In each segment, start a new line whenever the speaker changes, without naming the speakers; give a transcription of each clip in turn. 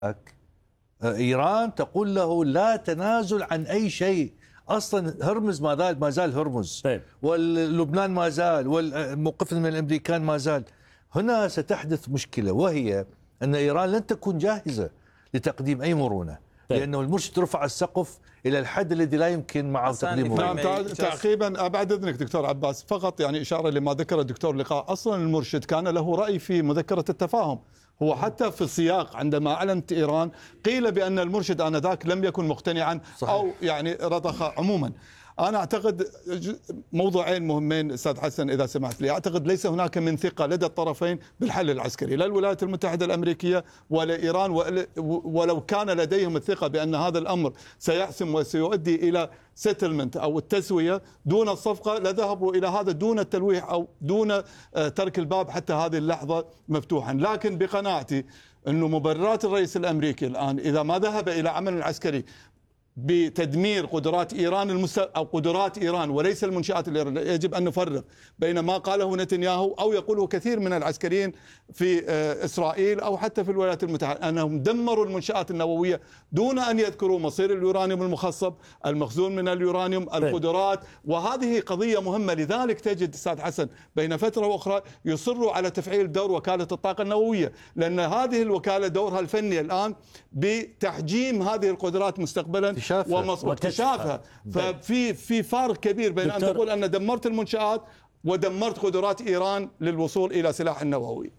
إيران تقول له لا تنازل عن أي شيء. أصلا هرمز ما زال هرمز،
طيب.
ولبنان ما زال، والموقف من الأمريكان ما زال. هنا ستحدث مشكلة، وهي أن إيران لن تكون جاهزة لتقديم أي مرونة،
طيب.
لأنه المرشد رفع السقف إلى الحد الذي لا يمكن معه تقديم مرونة.
نعم، تعقيبا بعد إذنك دكتور عباس، فقط يعني إشارة لما ذكر الدكتور لقاء. أصلا المرشد كان له رأي في مذكرة التفاهم، هو حتى في السياق عندما أعلنت إيران قيل بأن المرشد آنذاك لم يكن مقتنعا، صحيح. أو يعني رضخ. عموما أنا أعتقد موضوعين مهمين أستاذ حسن إذا سمحت لي. أعتقد ليس هناك من ثقة لدى الطرفين بالحل العسكري، لا الولايات المتحدة الأمريكية ولا إيران، ولو كان لديهم الثقة بأن هذا الأمر سيحسم وسيؤدي إلى سيتلمنت أو التسوية دون الصفقة لذهبوا إلى هذا دون التلويح أو دون ترك الباب حتى هذه اللحظة مفتوحا. لكن بقناعتي أنه مبررات الرئيس الأمريكي الآن إذا ما ذهب إلى عمل عسكري بتدمير قدرات إيران أو قدرات إيران وليس المنشآت الإيرانية، يجب أن نفرق بين ما قاله نتنياهو أو يقوله كثير من العسكريين في إسرائيل أو حتى في الولايات المتحدة، أنهم دمروا المنشآت النووية دون أن يذكروا مصير اليورانيوم المخصب، المخزون من اليورانيوم، القدرات. وهذه قضية مهمة. لذلك تجد أستاذ حسن بين فترة وأخرى يصروا على تفعيل دور وكالة الطاقة النووية، لأن هذه الوكالة دورها الفني الآن بتحجيم هذه القدرات مستقبلا واكتشافها. ففي فارق كبير بين أن تقول أن دمرت المنشآت ودمرت قدرات إيران للوصول إلى سلاح النووي.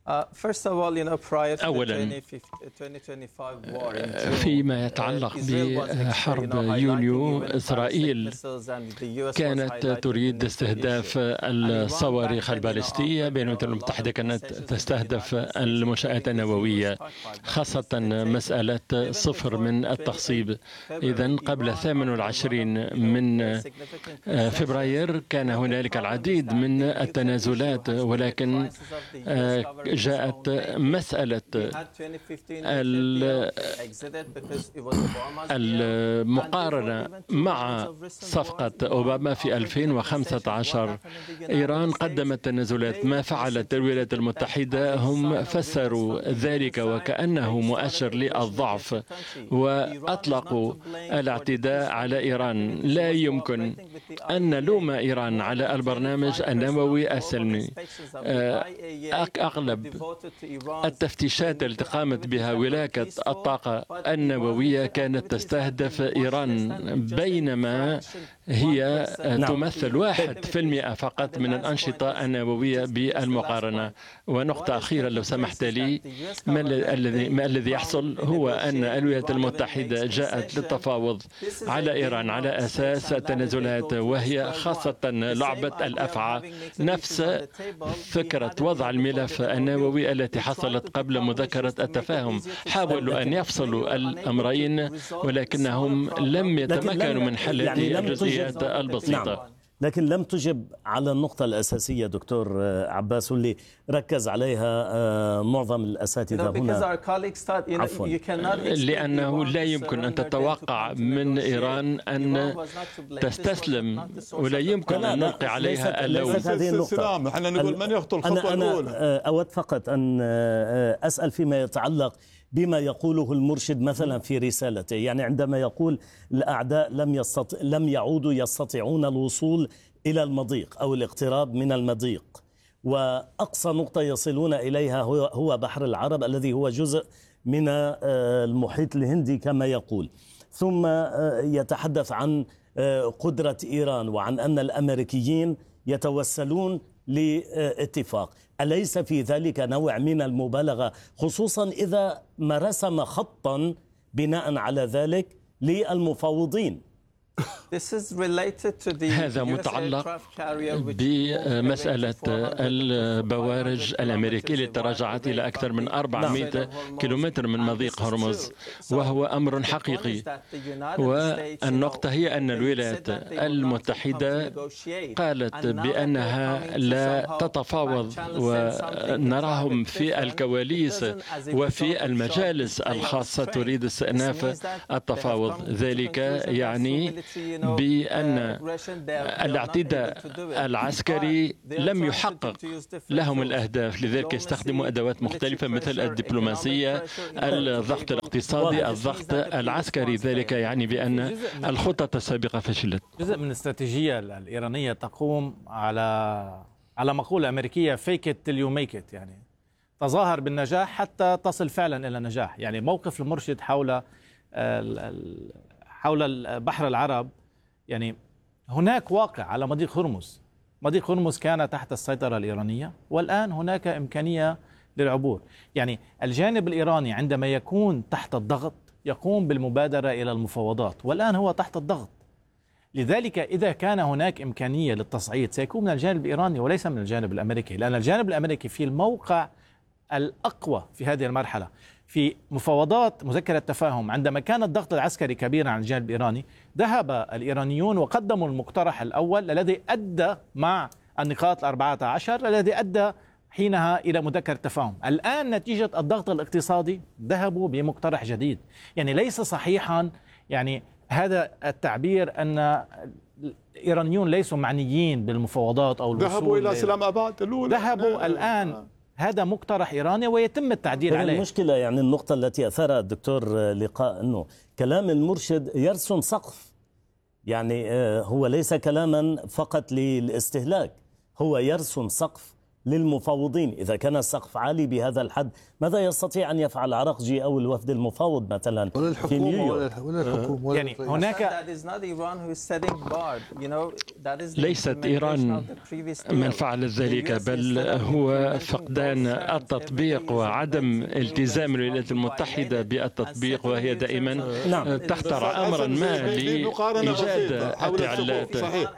أولا فيما يتعلق بحرب يونيو، إسرائيل كانت تريد استهداف الصواريخ البالستية، بينما الولايات المتحدة كانت تستهدف المنشآت النووية، خاصة مسألة صفر من التخصيب. إذن قبل 28 من فبراير كان هنالك العديد من التنازلات، ولكن جاءت مسألة المقارنة مع صفقة أوباما في 2015. إيران قدمت تنازلات. ما فعلت الولايات المتحدة؟ هم فسروا ذلك وكأنه مؤشر للضعف وأطلقوا الاعتداء على إيران. لا يمكن أن نلوم إيران على البرنامج النووي السلمي. أغلب التفتيشات التي قامت بها ولاية الطاقة النووية كانت تستهدف إيران، بينما هي تمثل 1% فقط من الأنشطة النووية بالمقارنة. ونقطة أخيرة لو سمحت لي، ما الذي يحصل هو أن الولايات المتحدة جاءت للتفاوض على إيران على أساس تنازلات، وهي خاصة لعبة الأفعى، نفس فكرة وضع الملف النووي التي حصلت قبل مذكرة التفاهم. حاولوا أن يفصلوا الأمرين ولكنهم لم يتمكنوا من حل هذه الجزئيات البسيطة.
لكن لم تجب على النقطة الأساسية دكتور عباس واللي ركز عليها معظم الأساتذة هنا. عفوا.
لأنه لا يمكن أن تتوقع من إيران أن تستسلم، ولا يمكن أن نلقي عليها اللوم.
هذه النقطة.
احنا نقول من يخطو الخطوة الأولى.
أود فقط أن أسأل فيما يتعلق بما يقوله المرشد مثلا في رسالته، يعني عندما يقول الأعداء لم يعودوا يستطيعون الوصول إلى المضيق أو الاقتراب من المضيق، وأقصى نقطة يصلون إليها هو بحر العرب الذي هو جزء من المحيط الهندي كما يقول. ثم يتحدث عن قدرة إيران وعن أن الأمريكيين يتوسلون لاتفاق. أليس في ذلك نوع من المبالغة، خصوصا إذا ما رسم خطا بناء على ذلك للمفاوضين؟
هذا متعلق بمسألة البوارج الأمريكية التي تراجعت إلى أكثر من 400 كيلومتر من مضيق هرمز، وهو أمر حقيقي. والنقطة هي أن الولايات المتحدة قالت بأنها لا تتفاوض، ونراهم في الكواليس وفي المجالس الخاصة تريد استئناف التفاوض. ذلك يعني بأن الاعتداء العسكري لم يحقق لهم الأهداف، لذلك يستخدموا أدوات مختلفة مثل الدبلوماسية، الضغط الاقتصادي، الضغط العسكري. ذلك يعني بأن الخطط السابقة فشلت.
جزء من الاستراتيجية الإيرانية تقوم على مقولة أمريكية fake it till you make it، يعني تظاهر بالنجاح حتى تصل فعلا إلى النجاح. يعني موقف المرشد حول البحر العرب، يعني هناك واقع على مضيق هرمز. مضيق هرمز كان تحت السيطرة الإيرانية، والآن هناك إمكانية للعبور. يعني الجانب الإيراني عندما يكون تحت الضغط يقوم بالمبادرة إلى المفاوضات، والآن هو تحت الضغط. لذلك إذا كان هناك إمكانية للتصعيد سيكون من الجانب الإيراني وليس من الجانب الأمريكي، لأن الجانب الأمريكي في الموقع الأقوى في هذه المرحلة. في مفاوضات مذكرة التفاهم عندما كان الضغط العسكري كبيرا عن الجانب الإيراني، ذهب الإيرانيون وقدموا المقترح الأول الذي أدى مع النقاط 14 الذي أدى حينها إلى مذكرة التفاهم. الآن نتيجة الضغط الاقتصادي ذهبوا بمقترح جديد. يعني ليس صحيحا يعني هذا التعبير أن الإيرانيون ليسوا معنيين بالمفاوضات أو الوصول.
ذهبوا إلى سلام أباد الأولى.
ذهبوا الآن، هذا مقترح إيراني ويتم التعديل عليه.
المشكلة يعني النقطة التي أثارها الدكتور لقاء أنه كلام المرشد يرسم سقف، يعني هو ليس كلاما فقط للاستهلاك، هو يرسم سقف للمفاوضين. إذا كان السقف عالي بهذا الحد ماذا يستطيع أن يفعل عراقجي أو الوفد المفاوض مثلا في نيويورك؟
يعني هناك
ليست إيران من فعل ذلك، بل هو فقدان التطبيق وعدم التزام الولايات المتحدة بالتطبيق، وهي دائما تخترع أمرا ما لإيجاد التعليلات.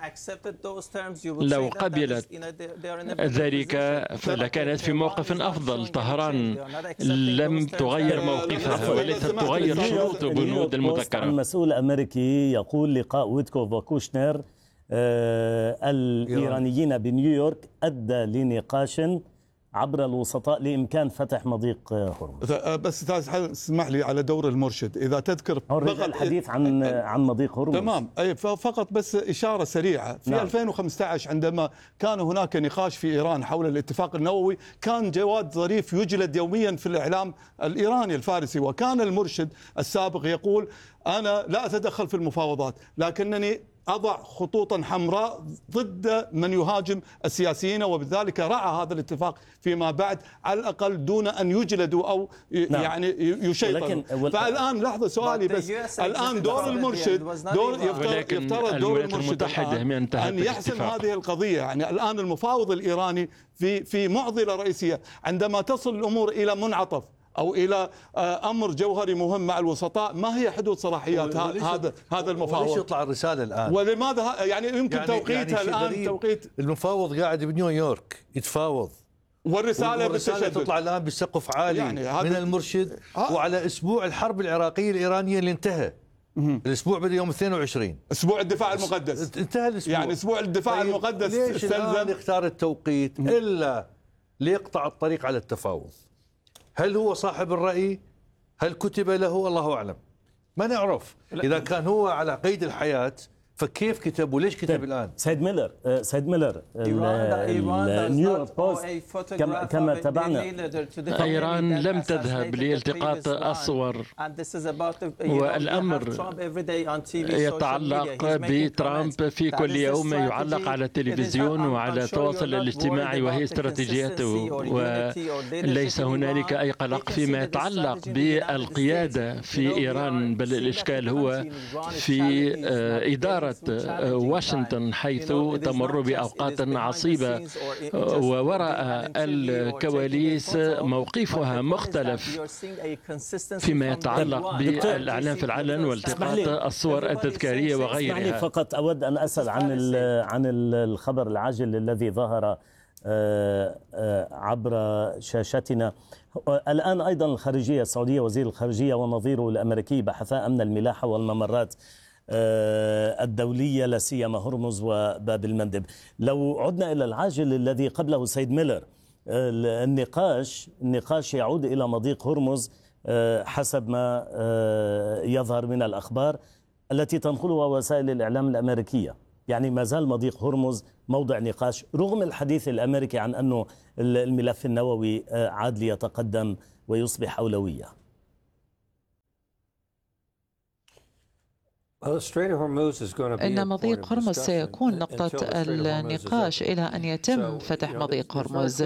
لو قبلت ذلك لكانت في موقف أفضل. طهران لم تغير موقفها وليست تغير شروط بنود المذكرة.
المسؤول الأمريكي يقول لقاء ويتكوف وكوشنر الإيرانيين بنيويورك أدى لنقاش عبر الوسطاء لإمكان فتح مضيق هرمز.
بس اسمح لي على دور المرشد، إذا تذكر
الحديث عن مضيق هرمز.
تمام، فقط بس إشارة سريعة. في 2015 عندما كان هناك نقاش في إيران حول الاتفاق النووي، كان جواد ظريف يجلد يوميا في الإعلام الإيراني الفارسي، وكان المرشد السابق يقول أنا لا أتدخل في المفاوضات لكنني أضع خطوطا حمراء ضد من يهاجم السياسيين، وبذلك رعى هذا الاتفاق فيما بعد على الأقل دون أن يجلدوا أو يعني يشيطنوا. فالآن لحظة سؤالي بس، الآن دور المرشد يفترض دور المرشد أن يحسم هذه القضية. يعني الآن المفاوض الإيراني في معضلة رئيسية، عندما تصل الأمور إلى منعطف أو إلى أمر جوهري مهم مع الوسطاء، ما هي حدود صلاحيات هذا المفاوض؟
ليش يطلع الرسالة الآن؟
ولماذا يعني يمكن توقيتها الآن؟ توقيت
المفاوض قاعد بنيويورك يتفاوض،
والرسالة
تطلع الآن بسقف عالي يعني من المرشد، وعلى أسبوع الحرب العراقية الإيرانية اللي انتهى. الأسبوع بدأ يوم 22،
أسبوع الدفاع المقدس
انتهى الأسبوع.
يعني أسبوع الدفاع المقدس.
ليش الآن اختار التوقيت إلا ليقطع الطريق على التفاوض؟ هل هو صاحب الرأي؟ هل كتب له؟ الله أعلم، ما نعرف. إذا كان هو على قيد الحياة فكيف كتب وليش كتب الآن؟
سيد ميلر نيويورك بوست كما تابعنا،
إيران لم تذهب لالتقاط الصور، والأمر يتعلق بترامب في كل يوم يعلق على التلفزيون وعلى التواصل الاجتماعي وهي استراتيجيته، وليس هنالك أي قلق فيما يتعلق بالقيادة في إيران، بل الإشكال هو في إدارة واشنطن حيث تمر بأوقات عصيبة، ووراء الكواليس موقفها مختلف فيما يتعلق بالإعلان في العلن والتقاط الصور التذكارية وغيرها.
اسمح لي فقط أود أن أسأل عن الخبر العاجل الذي ظهر عبر شاشتنا الآن. أيضا الخارجية السعودية، وزير الخارجية ونظيره الأمريكي بحثا أمن الملاحة والممرات الدولية لا سيما هرمز وباب المندب. لو عدنا إلى العاجل الذي قبله سيد ميلر، النقاش يعود إلى مضيق هرمز حسب ما يظهر من الأخبار. التي تنقلها وسائل الإعلام الأمريكية. يعني ما زال مضيق هرمز موضع نقاش رغم الحديث الأمريكي عن أنه الملف النووي عاد ليتقدم ويصبح أولوية.
إن مضيق هرمز سيكون نقطة النقاش إلى أن يتم فتح مضيق هرمز.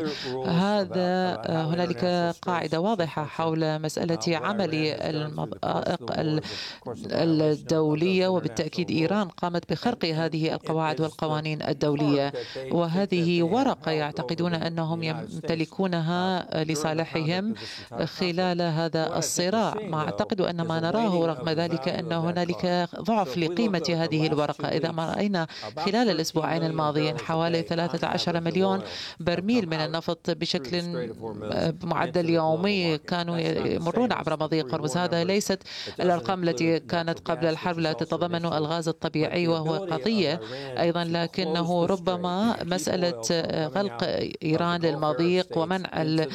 هنالك قاعدة واضحة حول مسألة عمل المضائق الدولية، وبالتأكيد إيران قامت بخرق هذه القواعد والقوانين الدولية، وهذه ورقة يعتقدون أنهم يمتلكونها لصالحهم خلال هذا الصراع. ما أعتقد أن ما نراه رغم ذلك أن هنالك ضعف لقيمة هذه الورقة. إذا ما رأينا خلال الأسبوعين الماضيين حوالي 13 مليون برميل من النفط بشكل معدل يومي كانوا يمرون عبر مضيق هرمز. هذا ليست الأرقام التي كانت قبل الحرب، لا تتضمن الغاز الطبيعي وهو قضية أيضا، لكنه ربما مسألة غلق إيران للمضيق ومنع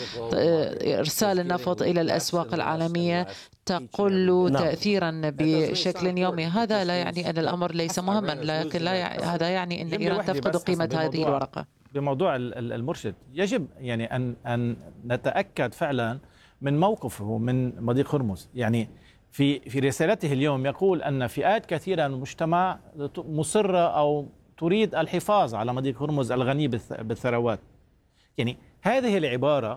إرسال النفط إلى الأسواق العالمية تقل تأثيرا بشكل يومي. هذا لا يعني أن الأمر ليس مهما، لكن هذا يعني أن إيران تفقد قيمة هذه الورقة.
بموضوع المرشد يجب يعني أن نتأكد فعلا من موقفه من مضيق هرمز. يعني في رسالته اليوم يقول أن فئات كثيرة من المجتمع مصرة أو تريد الحفاظ على مضيق هرمز الغني بالثروات. يعني هذه العبارة،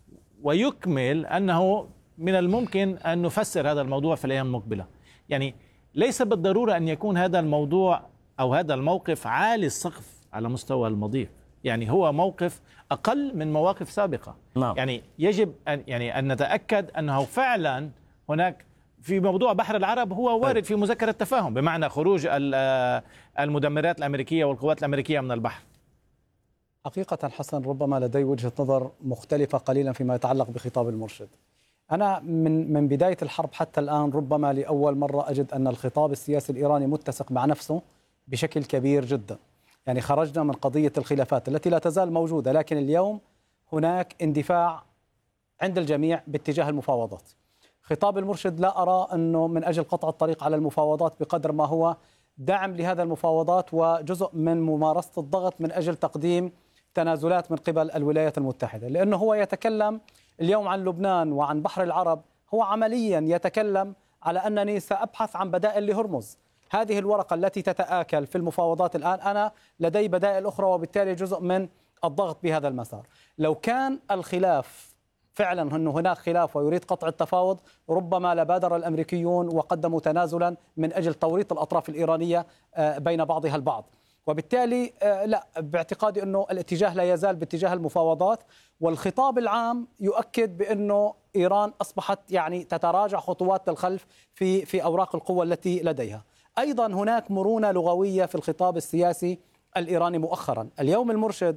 ويكمل أنه من الممكن أن نفسر هذا الموضوع في الأيام المقبلة. يعني ليس بالضرورة أن يكون هذا الموضوع أو هذا الموقف عالي السقف على مستوى المضيق، يعني هو موقف أقل من مواقف سابقة. يعني يجب أن نتأكد أنه فعلا هناك في موضوع بحر العرب هو وارد في مذكرة تفاهم، بمعنى خروج المدمرات الأمريكية والقوات الأمريكية من البحر.
حقيقة حسن ربما لدي وجهة نظر مختلفة قليلا فيما يتعلق بخطاب المرشد. أنا من بداية الحرب حتى الآن ربما لأول مرة أجد أن الخطاب السياسي الإيراني متسق مع نفسه بشكل كبير جدا. يعني خرجنا من قضية الخلافات التي لا تزال موجودة، لكن اليوم هناك اندفاع عند الجميع باتجاه المفاوضات. خطاب المرشد لا أرى أنه من أجل قطع الطريق على المفاوضات بقدر ما هو دعم لهذا المفاوضات وجزء من ممارسة الضغط من أجل تقديم تنازلات من قبل الولايات المتحدة، لأنه هو يتكلم اليوم عن لبنان وعن بحر العرب، هو عمليا يتكلم على أنني سأبحث عن بدائل لهرمز. هذه الورقة التي تتآكل في المفاوضات الآن أنا لدي بدائل أخرى، وبالتالي جزء من الضغط بهذا المسار. لو كان الخلاف فعلا أنه هناك خلاف ويريد قطع التفاوض، ربما لبادر الأمريكيون وقدموا تنازلا من أجل توريط الأطراف الإيرانية بين بعضها البعض. وبالتالي لا، باعتقادي أنه الاتجاه لا يزال باتجاه المفاوضات، والخطاب العام يؤكد بأنه إيران أصبحت يعني تتراجع خطوات للخلف في أوراق القوة التي لديها. أيضا هناك مرونة لغوية في الخطاب السياسي الإيراني مؤخرا. اليوم المرشد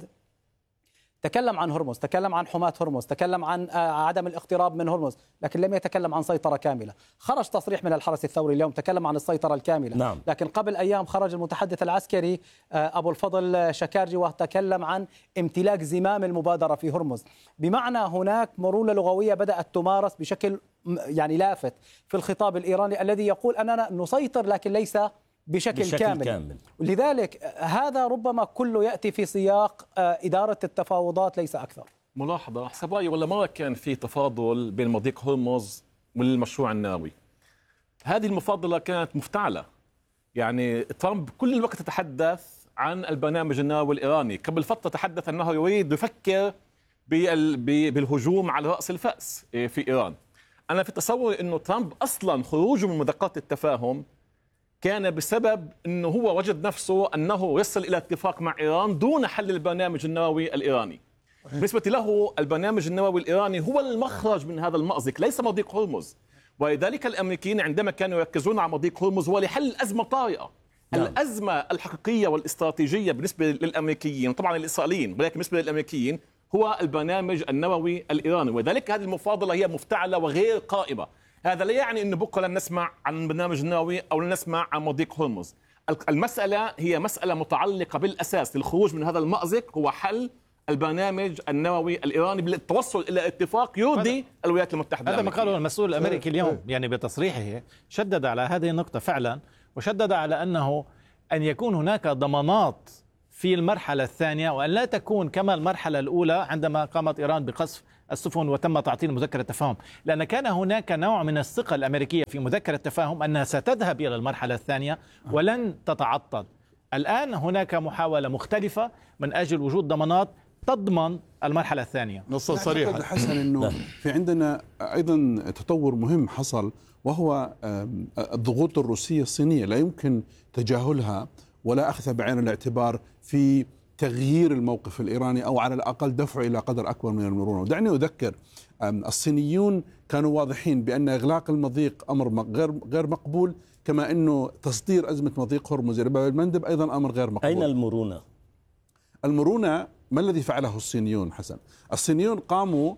تكلم عن هرمز، تكلم عن حماة هرمز، تكلم عن عدم الاقتراب من هرمز، لكن لم يتكلم عن سيطرة كاملة. خرج تصريح من الحرس الثوري اليوم تكلم عن السيطرة الكاملة.
نعم.
لكن قبل أيام خرج المتحدث العسكري أبو الفضل شكارجي وتكلم عن امتلاك زمام المبادرة في هرمز. بمعنى هناك مرونة لغوية بدأت تمارس بشكل يعني لافت في الخطاب الإيراني الذي يقول أننا نسيطر لكن ليس بشكل كامل. لذلك هذا ربما كله يأتي في سياق إدارة التفاوضات ليس أكثر.
ملاحظة حسب رأيي، ولا مرة كان في تفاضل بين مضيق هرمز والمشروع النووي. هذه المفاضلة كانت مفتعلة. يعني ترامب كل الوقت يتحدث عن البرنامج النووي الإيراني. قبل فترة تحدث أنه يريد يفكر بالهجوم على رأس الفأس في إيران. أنا في تصوري أنه ترامب أصلا خروجه من مذكرات التفاهم كان بسبب أنه هو وجد نفسه أنه يصل إلى اتفاق مع إيران دون حل البرنامج النووي الإيراني. بالنسبة له البرنامج النووي الإيراني هو المخرج من هذا المأزق، ليس مضيق هرمز. ولذلك الأمريكيين عندما كانوا يركزون على مضيق هرمز هو لحل أزمة طارئة. الأزمة الحقيقية والاستراتيجية بالنسبة للأمريكيين، طبعا الإسرائيليين، ولكن بالنسبة للأمريكيين هو البرنامج النووي الإيراني. ولذلك هذه المفاضلة هي مفتعلة وغير قائمة. هذا لا يعني أن بكرة لن نسمع عن البرنامج النووي أو لن نسمع عن مضيق هرمز. المسألة هي مسألة متعلقة بالأساس للخروج من هذا المأزق، هو حل البرنامج النووي الإيراني بالتوصل إلى اتفاق يرضي الولايات المتحدة.
هذا ما قاله المسؤول الأمريكي اليوم، يعني بتصريحه شدد على هذه النقطة فعلا، وشدد على أنه أن يكون هناك ضمانات في المرحلة الثانية، وأن لا تكون كما المرحلة الأولى عندما قامت إيران بقصف السفن وتم تعطيل مذكرة التفاهم، لأن كان هناك نوع من الثقة الأمريكية في مذكرة التفاهم أنها ستذهب إلى المرحلة الثانية ولن تتعطل. الآن هناك محاولة مختلفة من أجل وجود ضمانات تضمن المرحلة الثانية.
نص صريح
حسن أنه في عندنا أيضا تطور مهم حصل، وهو الضغوط الروسية الصينية لا يمكن تجاهلها ولا أخذها بعين الاعتبار في تغيير الموقف الإيراني أو على الأقل دفعه إلى قدر أكبر من المرونة. ودعني أذكر الصينيون كانوا واضحين بأن إغلاق المضيق أمر غير مقبول، كما أنه تصدير أزمة مضيق هرمز إلى باب المندب أيضا أمر غير مقبول.
أين المرونة؟
المرونة ما الذي فعله الصينيون حسن؟ الصينيون قاموا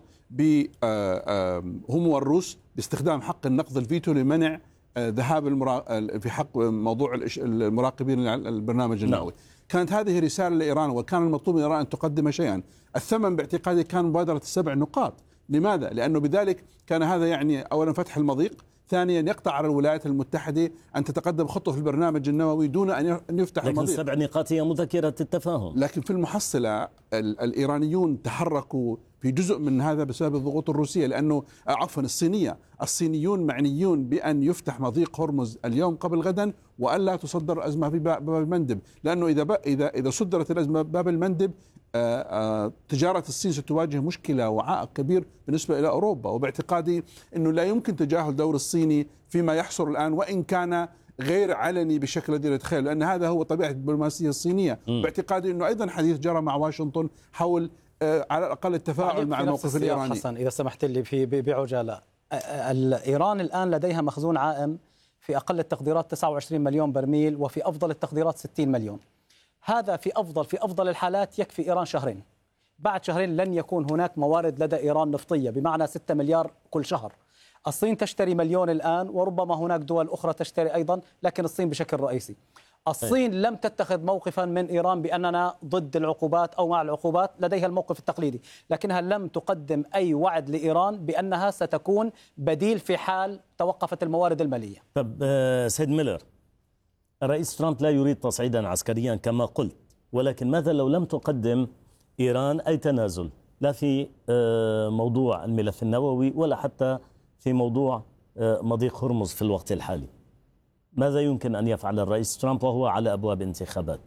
هم والروس باستخدام حق النقض الفيتو لمنع ذهاب في حق موضوع المراقبين البرنامج النووي. كانت هذه رسالة لإيران، وكان المطلوب من إيران أن تقدم شيئا. الثمن باعتقادي كان مبادرة ال7 نقاط. لماذا؟ لأنه بذلك كان هذا يعني أولا فتح المضيق، ثانيا يقطع على الولايات المتحدة أن تتقدم خطوة في البرنامج النووي دون أن يفتح المضيق.
لكن 7 نقاط هي مذكرة التفاهم.
لكن في المحصلة الإيرانيون تحركوا في جزء من هذا بسبب الضغوط الروسية، لأنه الصينيون معنيون بأن يفتح مضيق هرمز اليوم قبل غدا، وألا تصدر الأزمة في باب المندب، لأنه إذا صدرت الأزمة باب المندب تجارة الصين ستواجه مشكلة وعائق كبير بالنسبة إلى أوروبا. وباعتقادي أنه لا يمكن تجاهل دور الصيني فيما يحصل الآن، وإن كان غير علني بالشكل الذي نتخيل، لأن هذا هو طبيعة الدبلوماسية الصينية. باعتقادي أنه أيضا حديث جرى مع واشنطن حول على الأقل التفاعل مع الموقف الإيراني.
حسن إذا سمحت لي بعجالة، إيران الآن لديها مخزون عائم في أقل التقديرات 29 مليون برميل، وفي أفضل التقديرات 60 مليون. هذا في أفضل الحالات يكفي إيران شهرين. بعد شهرين لن يكون هناك موارد لدى إيران نفطية، بمعنى 6 مليار كل شهر. الصين تشتري مليون الآن، وربما هناك دول أخرى تشتري أيضا، لكن الصين بشكل رئيسي. الصين لم تتخذ موقفا من إيران بأننا ضد العقوبات أو مع العقوبات، لديها الموقف التقليدي، لكنها لم تقدم أي وعد لإيران بأنها ستكون بديل في حال توقفت الموارد المالية.
طب سيد ميلر، الرئيس ترامب لا يريد تصعيدا عسكريا كما قلت، ولكن ماذا لو لم تقدم إيران أي تنازل، لا في موضوع الملف النووي ولا حتى في موضوع مضيق هرمز في الوقت الحالي؟ ماذا يمكن أن يفعل الرئيس ترامب وهو على أبواب انتخابات؟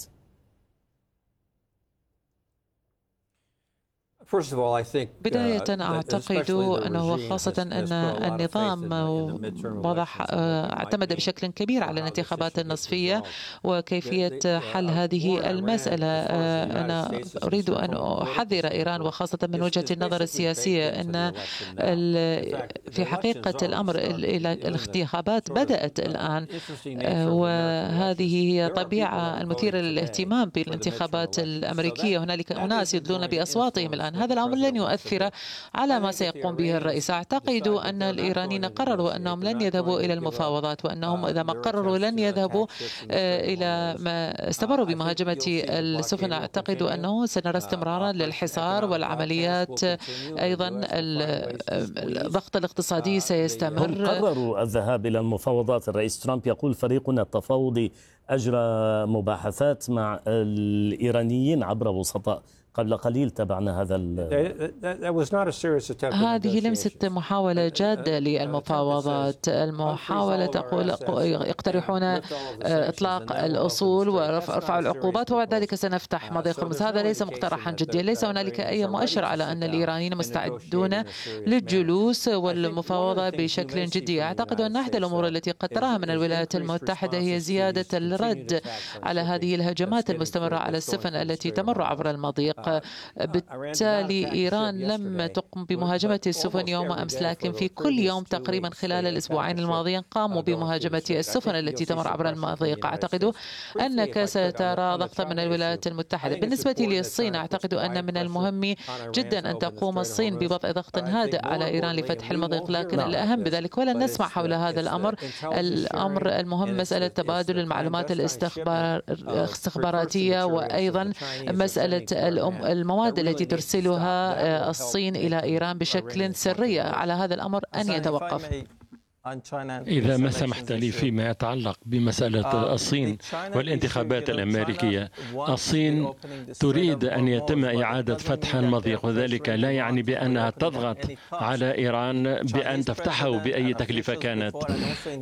بداية أعتقد أنه خاصة أن النظام اعتمد بشكل كبير على الانتخابات النصفية وكيفية حل هذه المسألة. أنا أريد أن أحذر إيران، وخاصة من وجهة النظر السياسية، أن في حقيقة الأمر الانتخابات بدأت الآن، وهذه هي طبيعة المثيرة للاهتمام بالانتخابات الأمريكية. هنالك أناس يدلون بأصواتهم الآن. هذا الأمر لن يؤثر على ما سيقوم به الرئيس. أعتقد أن الإيرانيين قرروا أنهم لن يذهبوا إلى المفاوضات، وأنهم إذا ما قرروا لن يذهبوا إلى ما استمروا بمهاجمة السفن. أعتقد أنه سنرى استمرارا للحصار والعمليات، أيضا الضغط الاقتصادي سيستمر.
هم قرروا الذهاب إلى المفاوضات. الرئيس ترامب يقول فريقنا التفاوضي أجرى مباحثات مع الإيرانيين عبر وسطاء. قبل قليل تابعنا هذا.
هذه ليست محاولة جادة للمفاوضات. المحاولة تقول يقترحون إطلاق الأصول ورفع العقوبات وبعد ذلك سنفتح مضيق هرمز. هذا ليس مقترحا جديا. ليس هنالك أي مؤشر على أن الإيرانيين مستعدون للجلوس والمفاوضة بشكل جدي. أعتقد أن أحد الأمور التي قد تراها من الولايات المتحدة هي زيادة الرد على هذه الهجمات المستمرة على السفن التي تمر عبر المضيق. بالتالي إيران لم تقم بمهاجمة السفن يوم أمس، لكن في كل يوم تقريبا خلال الأسبوعين الماضيين قاموا بمهاجمة السفن التي تمر عبر المضيق. أعتقد أنك سترى ضغطا من الولايات المتحدة. بالنسبة للصين، أعتقد أن من المهم جدا أن تقوم الصين بوضع ضغط هادئ على إيران لفتح المضيق، لكن الأهم بذلك ولن نسمع حول هذا الأمر المهم مسألة تبادل المعلومات الاستخباراتية، وأيضا مسألة المواد التي ترسلها الصين إلى إيران بشكل سري. على هذا الأمر أن يتوقف.
إذا ما سمحت لي فيما يتعلق بمسألة الصين والانتخابات الأمريكية، الصين تريد أن يتم إعادة فتح المضيق، وذلك لا يعني بأنها تضغط على إيران بأن تفتحه بأي تكلفة كانت.